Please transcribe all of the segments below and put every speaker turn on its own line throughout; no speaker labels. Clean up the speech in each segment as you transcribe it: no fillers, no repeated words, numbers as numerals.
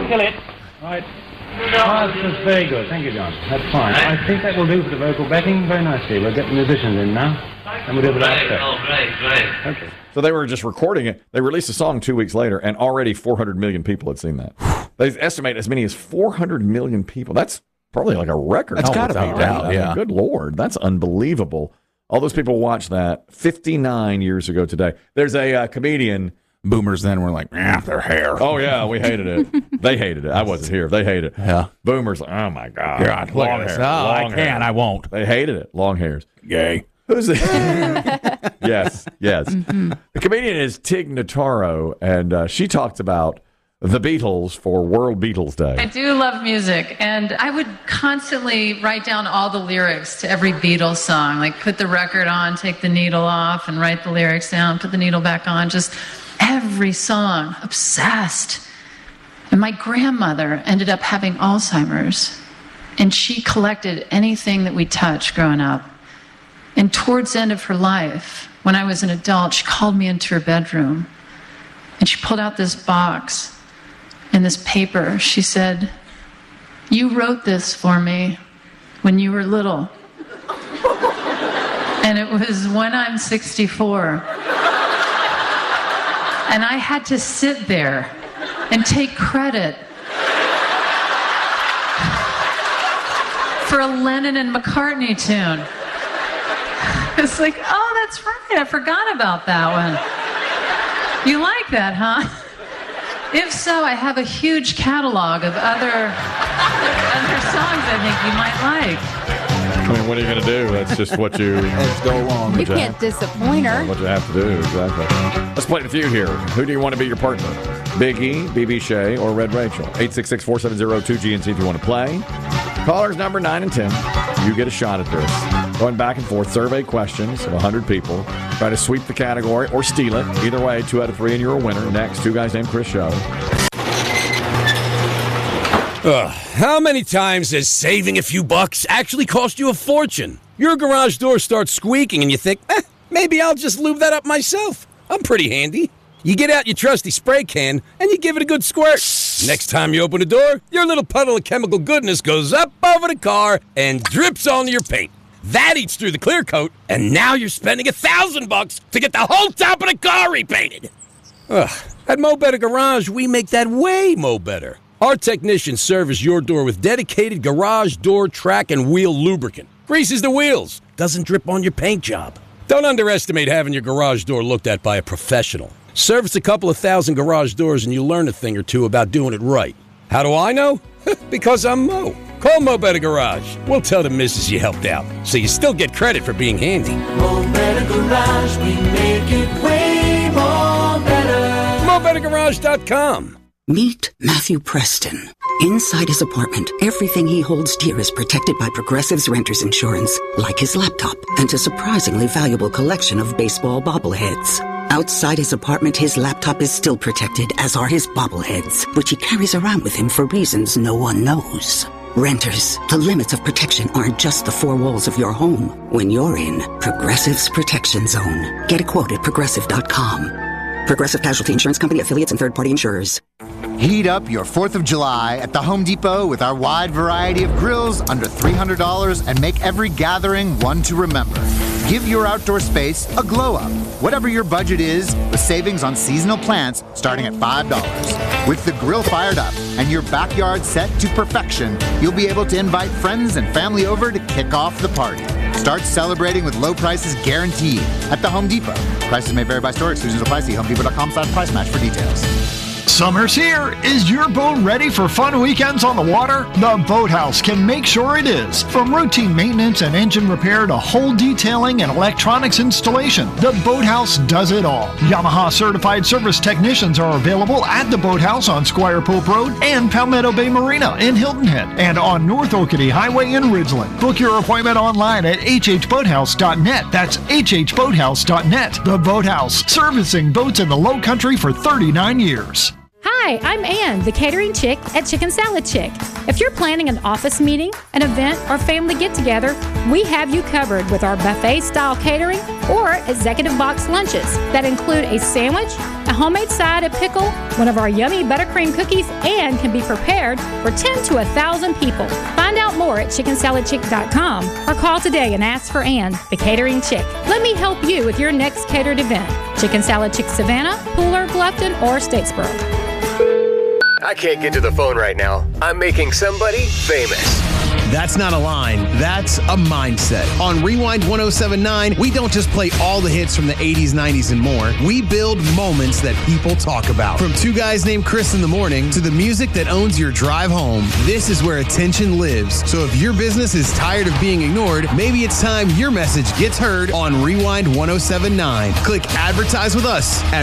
kill it. Right. That's very good. Thank you, John. That's fine. I think that will do for the vocal backing very nicely. We'll get the musicians in now, and we'll do the last step.
Right.
Okay.
So they were just recording it. They released a song 2 weeks later, and already 400 million people had seen that. They estimate as many as 400 million people. That's probably like a record.
That's got to be
out.
yeah.
Good Lord. That's unbelievable. All those people watched that 59 years ago today. There's a comedian.
Boomers then were like, their hair.
Oh, yeah, we hated it. They hated it. I wasn't here. They hated it.
Yeah.
Boomers, oh, my God.
God, look at this. Oh, I can't.
Hair.
I won't.
They hated it. Long hairs.
Gay.
Who's it? Yes. Mm-hmm. The comedian is Tig Notaro, and she talked about the Beatles for World Beatles Day.
I do love music, and I would constantly write down all the lyrics to every Beatles song, like put the record on, take the needle off, and write the lyrics down, put the needle back on, just every song, obsessed. And my grandmother ended up having Alzheimer's, and she collected anything that we touched growing up. And towards the end of her life, when I was an adult, she called me into her bedroom, and she pulled out this box and this paper. She said, "You wrote this for me when you were little." And it was When I'm 64. And I had to sit there and take credit for a Lennon and McCartney tune. It's like, oh, that's right. I forgot about that one. You like that, huh? If so, I have a huge catalog of other songs I think you might like.
I mean, what are you going to do? That's just what you
go along.
You can't disappoint her.
What you have to do, exactly. Let's play the few here. Who do you want to be your partner? Big E, BB Shea, or Red Rachel? 866-470-2GNC if you want to play. Callers number 9 and 10. You get a shot at this. Going back and forth, survey questions of 100 people. Try to sweep the category or steal it. Either way, 2 out of 3 and you're a winner. Next, Two Guys Named Chris show.
How many times has saving a few bucks actually cost you a fortune? Your garage door starts squeaking and you think, maybe I'll just lube that up myself. I'm pretty handy. You get out your trusty spray can and you give it a good squirt. Next time you open the door, your little puddle of chemical goodness goes up over the car and drips onto your paint. That eats through the clear coat, and now you're spending $1,000 to get the whole top of the car repainted. At Mo Better Garage, we make that way mo better. Our technicians service your door with dedicated garage door track and wheel lubricant. Greases the wheels, doesn't drip on your paint job. Don't underestimate having your garage door looked at by a professional. Service a couple of thousand garage doors and you'll learn a thing or two about doing it right. How do I know? Because I'm Mo. Call Mo Better Garage. We'll tell the missus you helped out, so you still get credit for being handy.
Mo Better Garage, we make it way more better.
MoBetterGarage.com.
Meet Matthew Preston. Inside his apartment, everything he holds dear is protected by Progressive's Renter's Insurance, like his laptop and a surprisingly valuable collection of baseball bobbleheads. Outside his apartment, his laptop is still protected, as are his bobbleheads, which he carries around with him for reasons no one knows. Renters, the limits of protection aren't just the 4 walls of your home. When you're in Progressive's Protection Zone. Get a quote at Progressive.com. Progressive Casualty Insurance Company, affiliates, and third-party insurers.
Heat up your 4th of July at the Home Depot with our wide variety of grills under $300 and make every gathering one to remember. Give your outdoor space a glow-up. Whatever your budget is, with savings on seasonal plants starting at $5. With the grill fired up and your backyard set to perfection, you'll be able to invite friends and family over to kick off the party. Start celebrating with low prices guaranteed at the Home Depot. Prices may vary by store. Exclusions apply. See HomeDepot.com/price match for details.
Summer's here. Is your boat ready for fun weekends on the water? The Boathouse can make sure it is. From routine maintenance and engine repair to hull detailing and electronics installation, the Boathouse does it all. Yamaha certified service technicians are available at the Boathouse on Squire Pope Road and Palmetto Bay Marina in Hilton Head and on North Oakity Highway in Ridgeland. Book your appointment online at hhboathouse.net. That's hhboathouse.net. The Boathouse, servicing boats in the Low Country for 39 years.
Hi, I'm Ann, the catering chick at Chicken Salad Chick.
If you're planning an office meeting, an event, or family get-together, we have you covered with our buffet-style catering or executive box lunches that include a sandwich, a homemade side, a pickle, one of our yummy buttercream cookies, and can be prepared for 10 to 1,000 people. Find out more at chickensaladchick.com or call today and ask for Ann, the catering chick. Let me help you with your next catered event. Chicken Salad Chick Savannah, Pooler, Bluffton, or Statesboro.
I can't get to the phone right now. I'm making somebody famous.
That's not a line. That's a mindset. On Rewind 1079, we don't just play all the hits from the 80s, 90s, and more. We build moments that people talk about. From Two Guys Named Chris in the Morning to the music that owns your drive home. This is where attention lives. So if your business is tired of being ignored, maybe it's time your message gets heard on Rewind 1079. Click advertise with us at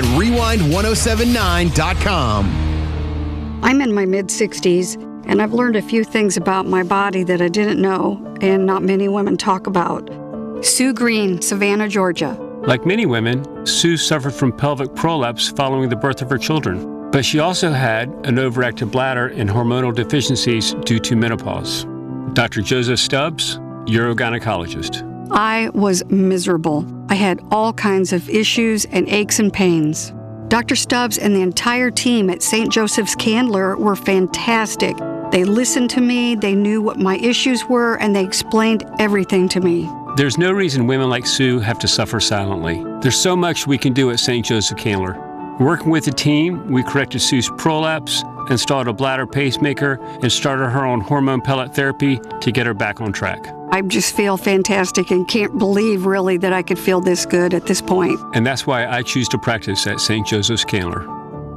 rewind1079.com.
I'm in my mid-60s, and I've learned a few things about my body that I didn't know and not many women talk about. Sue Green, Savannah, Georgia.
Like many women, Sue suffered from pelvic prolapse following the birth of her children, but she also had an overactive bladder and hormonal deficiencies due to menopause. Dr. Joseph Stubbs, urogynecologist.
I was miserable. I had all kinds of issues and aches and pains. Dr. Stubbs and the entire team at St. Joseph's Candler were fantastic. They listened to me, they knew what my issues were, and they explained everything to me.
There's no reason women like Sue have to suffer silently. There's so much we can do at St. Joseph Candler. Working with the team, we corrected Sue's prolapse, installed a bladder pacemaker, and started her on hormone pellet therapy to get her back on track.
I just feel fantastic and can't believe really that I could feel this good at this point.
And that's why I choose to practice at St. Joseph's Candler.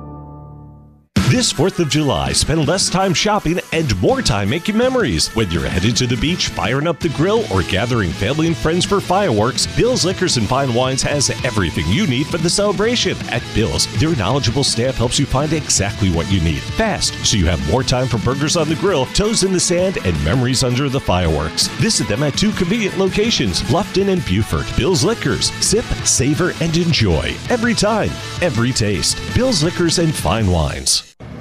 This 4th of July, spend less time shopping and more time making memories. Whether you're headed to the beach, firing up the grill, or gathering family and friends for fireworks, Bill's Liquors and Fine Wines has everything you need for the celebration. At Bill's, their knowledgeable staff helps you find exactly what you need, fast, so you have more time for burgers on the grill, toes in the sand, and memories under the fireworks. Visit them at 2 convenient locations, Bluffton and Beaufort. Bill's Liquors. Sip, savor, and enjoy. Every time, every taste. Bill's Liquors and Fine Wines.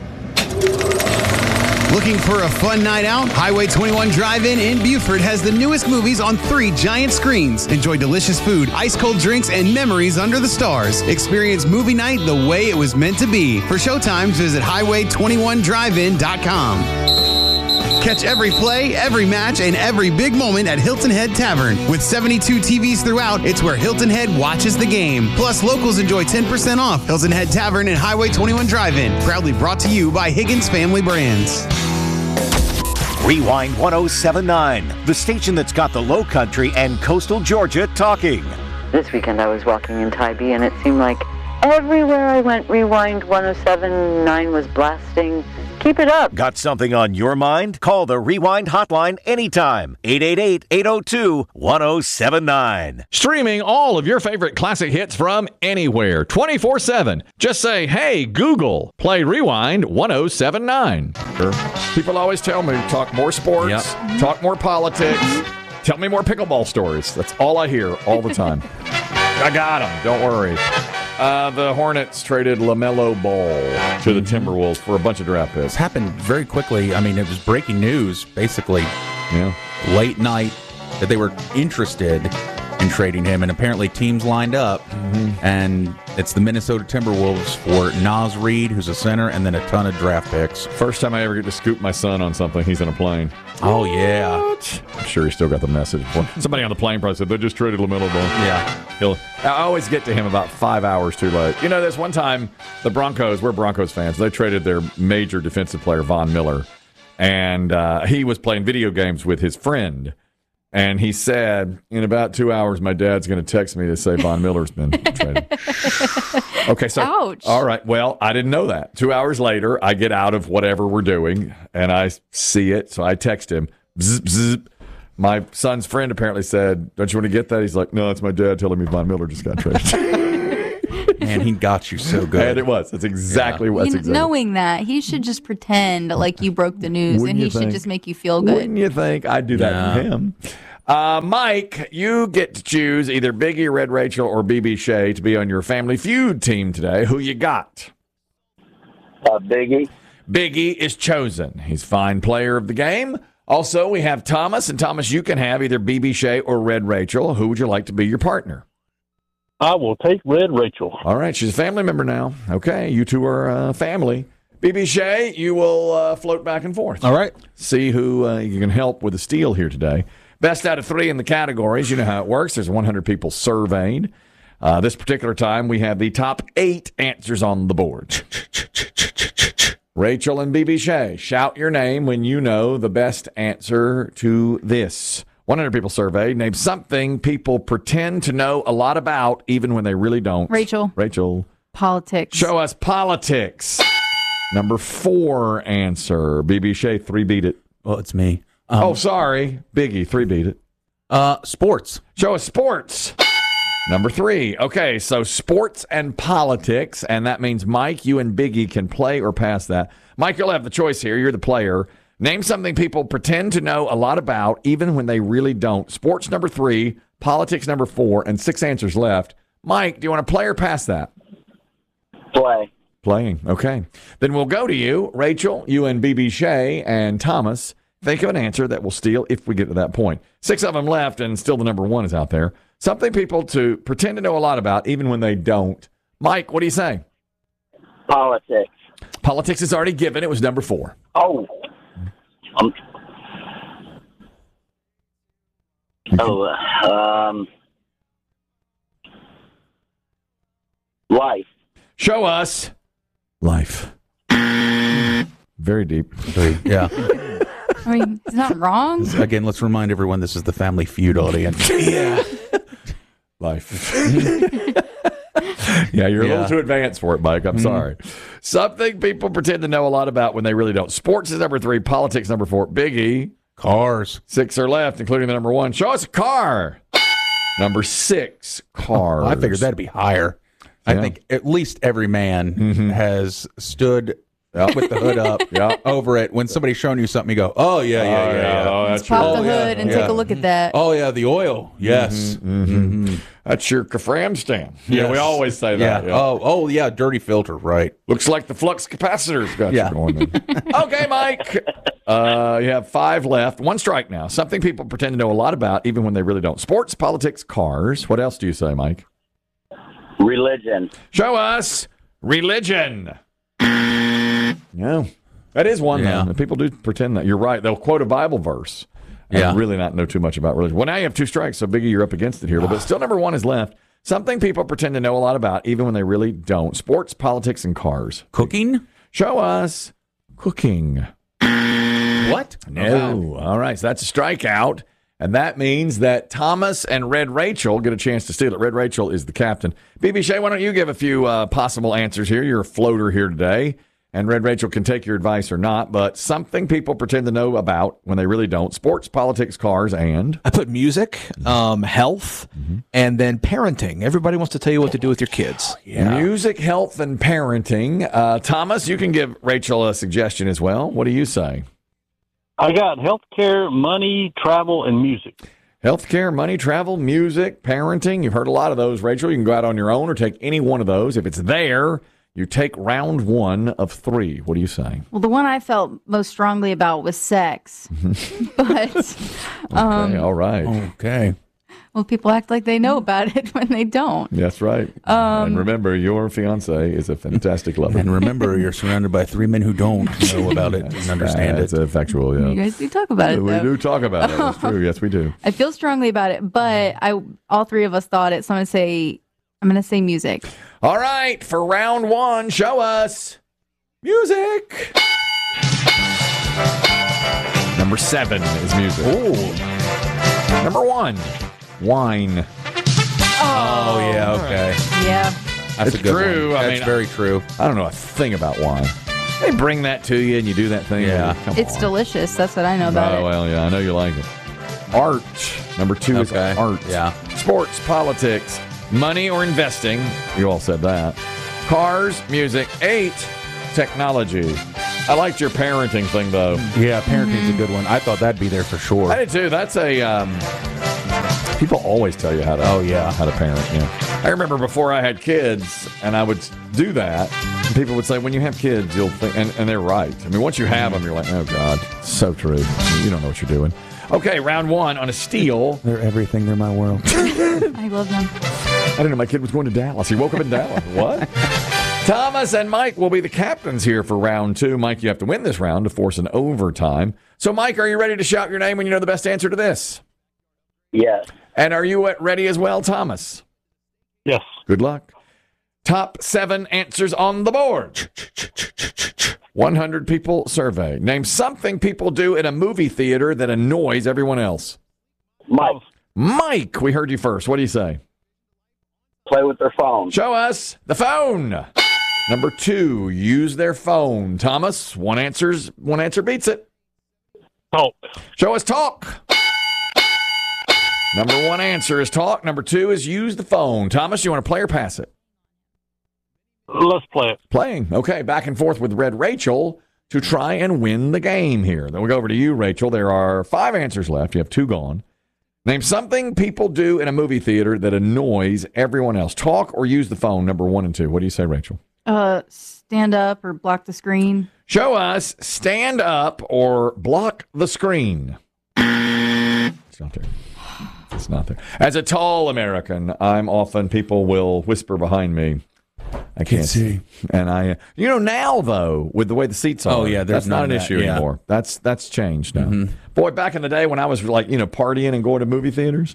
Looking for a fun night out? Highway 21 Drive-In in Beaufort has the newest movies on 3 giant screens. Enjoy delicious food, ice-cold drinks, and memories under the stars. Experience movie night the way it was meant to be. For showtimes, visit highway21drivein.com. Catch every play, every match, and every big moment at Hilton Head Tavern. With 72 TVs throughout, it's where Hilton Head watches the game. Plus, locals enjoy 10% off. Hilton Head Tavern and Highway 21 Drive-In. Proudly brought to you by Higgins Family Brands.
Rewind 1079, the station that's got the Low Country and coastal Georgia talking.
This weekend I was walking in Tybee, and it seemed like everywhere I went, Rewind 1079 was blasting. Keep it up.
Got something on your mind? Call the Rewind hotline anytime. 888-802-1079.
Streaming all of your favorite classic hits from anywhere, 24/7. Just say, hey, Google, play Rewind 1079. People always tell me, talk more sports, talk more politics, tell me more pickleball stories. That's all I hear all the time. I got them. Don't worry. The Hornets traded LaMelo Ball to the Timberwolves for a bunch of draft picks.
This happened very quickly. I mean, it was breaking news, basically, late night, that they were interested in trading him, and apparently teams lined up, and it's the Minnesota Timberwolves for Naz Reid, who's a center, and then a ton of draft picks.
First time I ever get to scoop my son on something, he's in a plane.
Oh, yeah.
I'm sure he still got the message. Somebody on the plane probably said, they just traded LaMelo Ball.
Yeah.
I always get to him about 5 hours too late. You know, this one time, the Broncos, we're Broncos fans, they traded their major defensive player, Von Miller, and he was playing video games with his friend. And he said, in about 2 hours, my dad's going to text me to say Von Miller's been traded. Okay, so,
ouch.
All right, well, I didn't know that. 2 hours later, I get out of whatever we're doing, and I see it, so I text him. Bzz, bzz. My son's friend apparently said, don't you want to get that? He's like, no, it's my dad telling me Von Miller just got traded.
Man, he got you so good.
And it was. That's exactly what.
Knowing that, he should just pretend like you broke the news, and he should just make you feel good.
Wouldn't you think? I'd do that for him. Mike, you get to choose either Biggie, Red Rachel, or BB Shea to be on your Family Feud team today. Who you got?
Biggie.
Biggie is chosen. He's fine player of the game. Also, we have Thomas. And Thomas, you can have either BB Shea or Red Rachel. Who would you like to be your partner?
I will take Red Rachel.
All right, she's a family member now. Okay, you two are family. BB Shea, you will float back and forth.
All right.
See who you can help with the steal here today. Best out of 3 in the categories. You know how it works. There's 100 people surveyed. This particular time, we have the top 8 answers on the board. Rachel and BB Shea, shout your name when you know the best answer to this. 100 people surveyed. Name something people pretend to know a lot about, even when they really don't.
Rachel. Politics.
Show us politics. Number 4 answer. BB Shea, 3 beat it.
Well, it's me.
Sorry. Biggie, 3 beat it.
Sports.
Show us sports. Number 3. Okay, so sports and politics, and that means Mike, you and Biggie can play or pass that. Mike, you'll have the choice here. You're the player. Name something people pretend to know a lot about, even when they really don't. Sports, number 3. Politics, number 4. And 6 answers left. Mike, do you want to play or pass that?
Play.
Playing. Okay. Then we'll go to you, Rachel, you and BB Shea, and Thomas. Think of an answer that will steal if we get to that point. 6 of them left, and still the number 1 is out there. Something people to pretend to know a lot about, even when they don't. Mike, what do you say?
Politics.
Politics is already given. It was number 4.
Oh. Life.
Show us life. Very deep.
Yeah.
I mean, it's not wrong.
Again, let's remind everyone this is the Family Feud audience.
Yeah. Life. Yeah, you're a little too advanced for it, Mike. I'm sorry. Something people pretend to know a lot about when they really don't. Sports is number 3. Politics, number 4. Biggie.
Cars.
6 are left, including the number 1. Show us a car. Number 6, cars.
I figured that'd be higher. I think at least every man has stood with the hood up over it. When somebody's showing you something, you go, oh, yeah.
Oh,
Let's pop the hood and take a look at that.
Oh, yeah, the oil. Yes.
That's your Kafram stand. Yeah, we always say that.
Yeah. Oh, yeah, dirty filter, right.
Looks like the flux capacitor's got you going then. Okay, Mike. You have 5 left. 1 strike now. Something people pretend to know a lot about, even when they really don't. Sports, politics, cars. What else do you say, Mike?
Religion.
Show us religion. No. That is one, though. People do pretend that. You're right. They'll quote a Bible verse and really not know too much about religion. Well, now you have 2 strikes, so Biggie, you're up against it here. But still number 1 is left. Something people pretend to know a lot about, even when they really don't. Sports, politics, and cars.
Cooking?
Show us cooking.
What?
No. All right, so that's a strikeout. And that means that Thomas and Red Rachel get a chance to steal it. Red Rachel is the captain. BB Shea, why don't you give a few possible answers here? You're a floater here today. And Red Rachel can take your advice or not, but something people pretend to know about when they really don't. Sports, politics, cars, and...
I put music, health, and then parenting. Everybody wants to tell you what to do with your kids.
Music, health, and parenting. Thomas, you can give Rachel a suggestion as well. What do you say?
I got healthcare, money, travel, and music.
Healthcare, money, travel, music, parenting. You've heard a lot of those, Rachel. You can go out on your own or take any one of those. If it's there... You take round 1 of 3. What are you saying?
Well, the one I felt most strongly about was sex. But,
okay, all right.
Okay.
Well, people act like they know about it when they don't.
That's right. And remember, your fiance is a fantastic lover.
And remember, you're surrounded by 3 men who don't know about it and understand it.
It's factual, yeah.
You guys do talk about it,
We
though.
do talk about it. That's true. Yes, we do.
I feel strongly about it, but all 3 of us thought it, so I'm going to say music.
All right, for round 1, show us music. Number 7 is music.
Ooh.
Number 1, wine.
Oh, yeah, okay.
Yeah.
That's
it's
a good
true.
one.
I
That's
mean,
very true.
I don't know a thing about wine. They bring that to you and you do that thing.
Yeah.
It's delicious. That's what I know about it.
Oh, well, yeah, I know you like it. Art. Number 2 is art.
Yeah.
Sports, politics, money or investing. You all said that. Cars, music. 8, technology. I liked your parenting thing, though.
Yeah, parenting's a good one. I thought that'd be there for sure.
I did, too. That's a... people always tell you how to...
Oh, yeah.
How to parent, yeah. I remember before I had kids, and I would do that. People would say, when you have kids, you'll think, and they're right. I mean, once you have them, you're like, oh, God, so true. You don't know what you're doing. Okay, round one on a steal.
They're everything. They're my world.
I love them.
I didn't know my kid was going to Dallas. He woke up in Dallas. What? Thomas and Mike will be the captains here for round two. Mike, you have to win this round to force an overtime. So, Mike, are you ready to shout your name when you know the best answer to this?
Yes.
And are you ready as well, Thomas?
Yes.
Good luck. Top 7 answers on the board. 100 people survey. Name something people do in a movie theater that annoys everyone else.
Mike.
Mike, we heard you first. What do you say?
Play with their phone.
Show us the phone. Number 2, use their phone. Thomas, one answer beats it.
Talk.
Show us talk. Number 1 answer is talk. Number 2 is use the phone. Thomas, you want to play or pass it?
Let's play it.
Playing. Okay, back and forth with Red Rachel to try and win the game here. Then we'll go over to you, Rachel. There are 5 answers left. You have 2 gone. Name something people do in a movie theater that annoys everyone else. Talk or use the phone, number 1 and 2. What do you say, Rachel?
Stand up or block the screen.
Show us stand up or block the screen. It's not there. It's not there. As a tall American, people will whisper behind me. I can't see. And now though, with the way the seats are, that's not an issue anymore. That's changed now. Mm-hmm. Boy, back in the day when I was partying and going to movie theaters.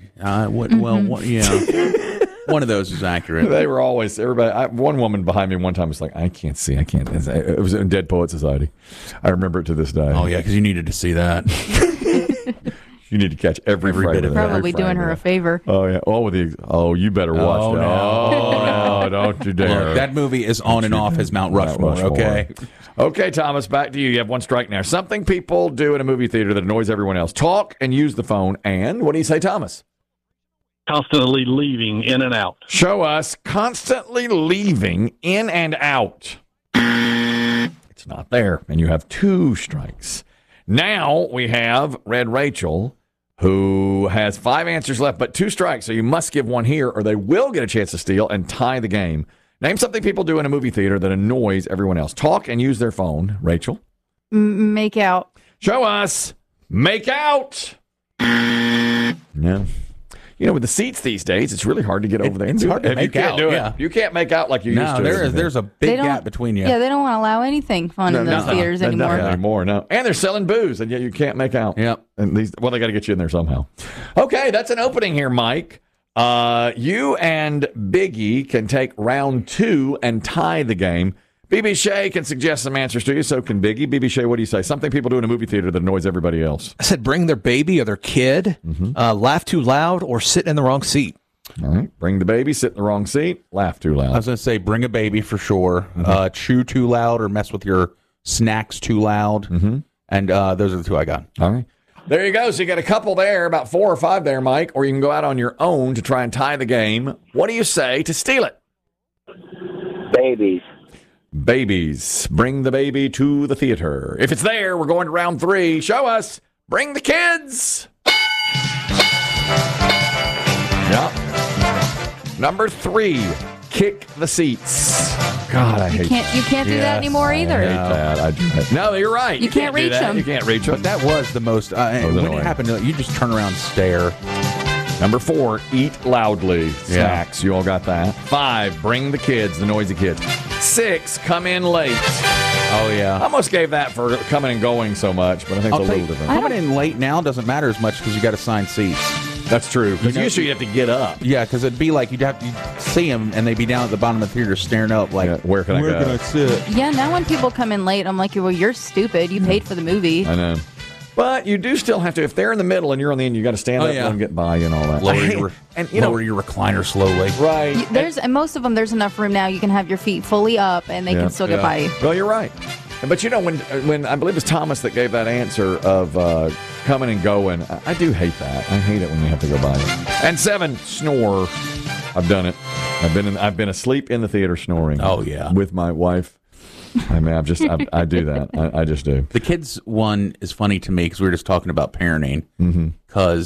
One of those is accurate.
They were always everybody. One woman behind me one time was like, I can't see. I can't. It was in Dead Poet Society. I remember it to this day.
Oh yeah, because you needed to see that.
You need to catch every bit of that.
Probably doing her a favor.
Oh yeah. You better watch that. No, don't you dare.
Look, that movie is on and off as Mount Rushmore. Okay.
Okay, Thomas, back to you. You have 1 strike now. Something people do in a movie theater that annoys everyone else. Talk and use the phone. And what do you say, Thomas?
Constantly leaving in and out.
Show us constantly leaving in and out. It's not there. And you have 2 strikes. Now we have Red Rachel, who has 5 answers left, but 2 strikes. So you must give 1 here, or they will get a chance to steal and tie the game. Name something people do in a movie theater that annoys everyone else. Talk and use their phone. Rachel?
Make out.
Show us. Make out. Yeah. With the seats these days, it's really hard to get over there.
It's hard to make out.
Yeah. You can't make out like you used to.
There's a big gap between you.
Yeah, they don't want to allow anything fun in those theaters anymore.
No. And they're selling booze, and yet you can't make out.
Yep.
And they got to get you in there somehow. Okay, that's an opening here, Mike. You and Biggie can take round 2 and tie the game. BB Shea can suggest some answers to you, so can Biggie. BB Shea, what do you say? Something people do in a movie theater that annoys everybody else.
I said bring their baby or their kid, laugh too loud, or sit in the wrong seat.
All right. Bring the baby, sit in the wrong seat, laugh too loud.
I was going to say bring a baby for sure. Chew too loud or mess with your snacks too loud. Mm-hmm. And those are the 2 I got.
All right. There you go. So you got a couple there, about 4 or 5 there, Mike, or you can go out on your own to try and tie the game. What do you say to steal it?
Babies.
Babies. Bring the baby to the theater. If it's there, we're going to round 3. Show us. Bring the kids. Yep. Number 3. Kick the seats. God, I hate that.
You can't do that anymore either.
I hate that. I do that. No, you're right.
You can't reach them.
You can't reach them.
But that was the most. When it happened, you just turn around and stare.
Number 4, eat loudly. Snacks. You all got that. 5, bring the kids, the noisy kids. 6, come in late.
Oh, yeah.
I almost gave that for coming and going so much, but I think it's a little different.
Coming in late now doesn't matter as much because you got assigned seats.
That's true. Because usually you have to get up.
Yeah, because it'd be like you'd see them and they'd be down at the bottom of the theater staring up like,
where can I go?
Where can I sit?
Yeah, now when people come in late, I'm like, well, you're stupid. You paid for the movie.
I know. But you do still have to, if they're in the middle and you're on the end, you got to stand up and get by and all that.
Lower your recliner slowly.
Right.
And most of them, there's enough room now. You can have your feet fully up and they can still get by you.
Well, you're right. But when I believe it's Thomas that gave that answer of coming and going, I do hate that. I hate it when you have to go by it. And 7, snore. I've done it. I've been asleep in the theater snoring.
Oh yeah,
with my wife. I mean, I do that. I just do.
The kids one is funny to me because we were just talking about parenting. Because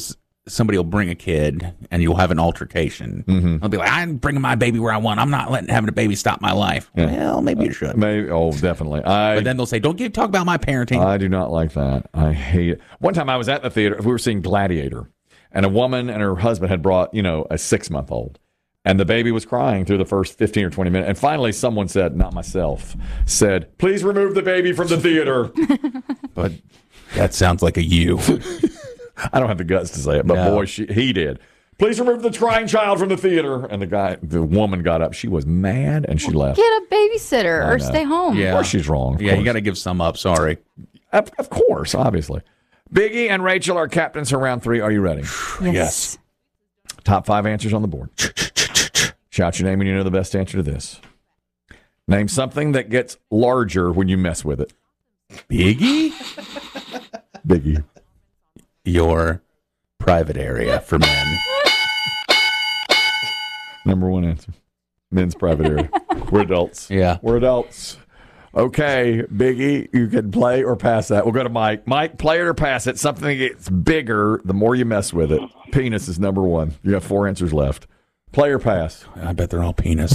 somebody will bring a kid and you'll have an altercation. I'll be like, I'm bringing my baby where I want. I'm not having a baby stop my life.
Yeah.
Well, maybe you should.
Maybe. Oh, definitely.
But then they'll say, don't talk about my parenting.
I do not like that. I hate it. One time I was at the theater. We were seeing Gladiator, and a woman and her husband had brought, a 6-month-old. And the baby was crying through the first 15 or 20 minutes. And finally someone said, not myself, said, please remove the baby from the theater.
But that sounds like a you.
I don't have the guts to say it, but boy, he did. Please remove the crying child from the theater. And the woman got up. She was mad, and she left.
Get a babysitter or stay home.
Yeah. Of course she's wrong.
Yeah, you got to give some up. Sorry.
Of course, obviously. Biggie and Rachel are captains for round 3. Are you ready?
Yes.
Top 5 answers on the board. Shout your name when you know the best answer to this. Name something that gets larger when you mess with it.
Biggie?
Biggie.
Your private area for men.
Number 1 answer. Men's private area. We're adults.
Yeah.
We're adults. Okay, Biggie, you can play or pass that. We'll go to Mike. Mike, play it or pass it. Something that gets bigger the more you mess with it. Penis is number 1. You have 4 answers left. Play or pass?
I bet they're all penis.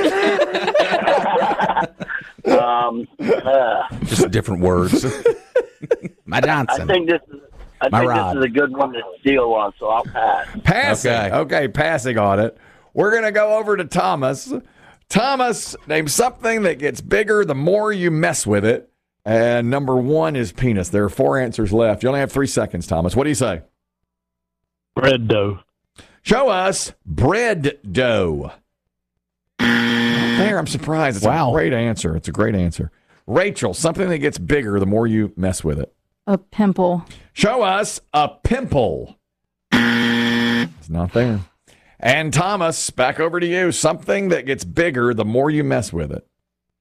Just different words. My Johnson.
I think this is a good one to steal on, so I'll pass.
Passing. Okay, passing on it. We're going to go over to Thomas. Thomas, name something that gets bigger the more you mess with it. And number 1 is penis. There are 4 answers left. You only have 3 seconds, Thomas. What do you say?
Bread dough.
Show us bread dough. There, I'm surprised. It's a great answer. It's a great answer. Rachel, something that gets bigger the more you mess with it.
A pimple.
Show us a pimple. It's not there. And Thomas, back over to you. Something that gets bigger the more you mess with it.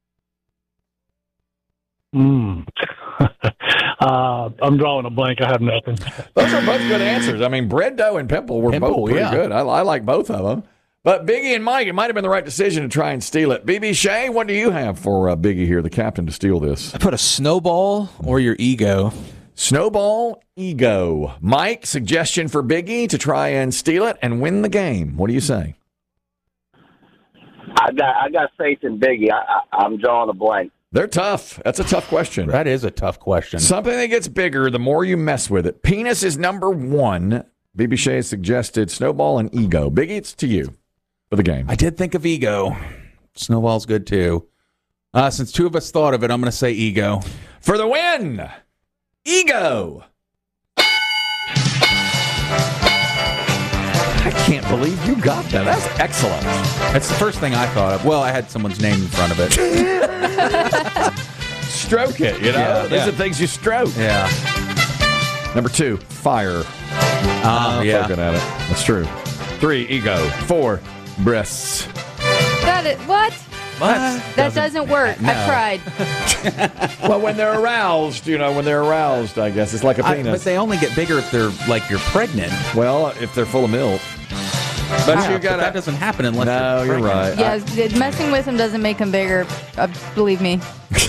I'm drawing a blank. I have nothing.
Those are both good answers. I mean, bread dough and pimple were both pretty good. I like both of them. But Biggie and Mike, it might have been the right decision to try and steal it. BB Shea, what do you have for Biggie here, the captain, to steal this?
I put a snowball or your ego.
Snowball, ego. Mike, suggestion for Biggie to try and steal it and win the game. What do you say?
I got faith in Biggie. I'm drawing a blank.
They're tough. That's a tough question.
That is a tough question.
Something that gets bigger the more you mess with it. Penis is number 1. BB Shea suggested snowball and ego. Biggie, it's to you for the game.
I did think of ego. Snowball's good too. Since 2 of us thought of it, I'm going to say ego.
For the win, ego. I can't believe you got that. That's excellent.
That's the first thing I thought of. Well, I had someone's name in front of it.
Stroke it, you know? These are things you stroke.
Yeah.
Number 2, fire. Looking at it. That's true. 3, ego. 4, breasts.
Got it. What? That doesn't work.
No.
I tried.
Well, when they're aroused, I guess. It's like a penis.
But they only get bigger if they're like you're pregnant.
Well, if they're full of milk. But
that doesn't happen unless
you're right.
Yeah, messing with him doesn't make him bigger. Believe me.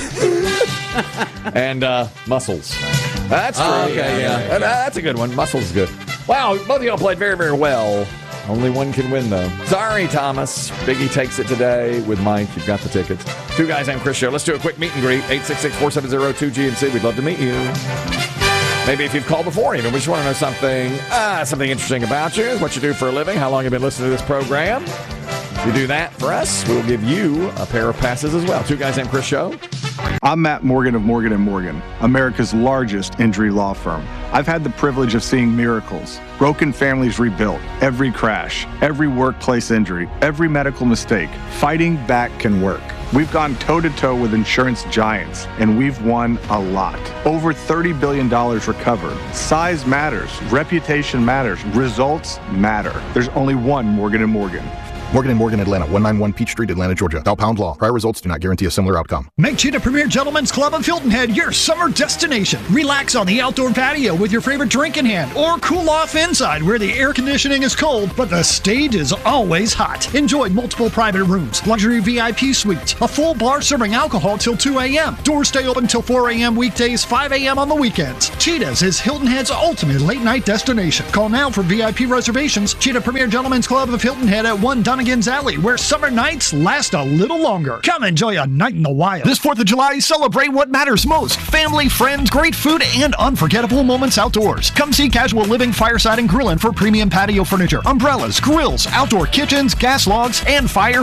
And muscles. That's true.
Okay, yeah.
That's a good one. Muscles is good. Wow, both of y'all played very, very well. Only one can win, though. Sorry, Thomas. Biggie takes it today with Mike. You've got the tickets. 2 Guys Named Chris show. Let's do a quick meet and greet. 866-470-2GNC. We'd love to meet you. Maybe if you've called before, even we just want to know something interesting about you, what you do for a living, how long you've been listening to this program. If you do that for us, we'll give you a pair of passes as well. 2 Guys Named Chris show.
I'm Matt Morgan of Morgan & Morgan, America's largest injury law firm. I've had the privilege of seeing miracles, broken families rebuilt, every crash, every workplace injury, every medical mistake. Fighting back can work. We've gone toe-to-toe with insurance giants, and we've won a lot. Over $30 billion recovered. Size matters. Reputation matters. Results matter. There's only one Morgan & Morgan.
Morgan & Morgan, Atlanta, 191 Peach Street, Atlanta, Georgia. Thou pound law. Prior results do not guarantee a similar outcome.
Make Cheetah Premier Gentlemen's Club of Hilton Head your summer destination. Relax on the outdoor patio with your favorite drink in hand, or cool off inside where the air conditioning is cold, but the stage is always hot. Enjoy multiple private rooms, luxury VIP suites, a full bar serving alcohol till 2 a.m. Doors stay open till 4 a.m. weekdays, 5 a.m. on the weekends. Cheetah's is Hilton Head's ultimate late night destination. Call now for VIP reservations. Cheetah Premier Gentlemen's Club of Hilton Head at 1 Dunnigan's Alley, where summer nights last a little longer. Come enjoy a night in the wild. This 4th of July, celebrate what matters most. Family, friends, great food, and unforgettable moments outdoors. Come see Casual Living Fireside and Grillin' for premium patio furniture, umbrellas, grills, outdoor kitchens, gas logs, and fire